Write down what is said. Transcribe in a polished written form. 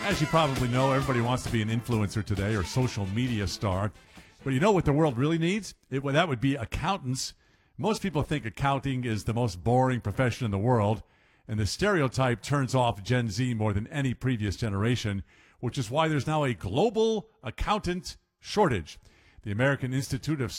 As you probably know, everybody wants to be an influencer today or social media star. But you know what the world really needs? That would be accountants. Most people think accounting is the most boring profession in the world, and the stereotype turns off Gen Z more than any previous generation, which is why there's now a global accountant shortage. The American Institute of